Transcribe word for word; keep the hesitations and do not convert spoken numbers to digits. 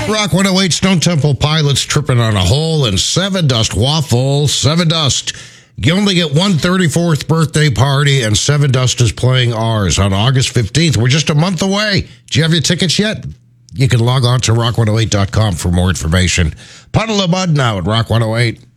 Rock one oh eight, Stone Temple Pilots tripping on a hole in Seven Dust Waffle. Seven Dust. You only get one thirty-fourth birthday party, and Seven Dust is playing ours on August fifteenth. We're just a month away. Do you have your tickets yet? You can log on to rock one oh eight dot com for more information. Puddle of Mud now at Rock one oh eight.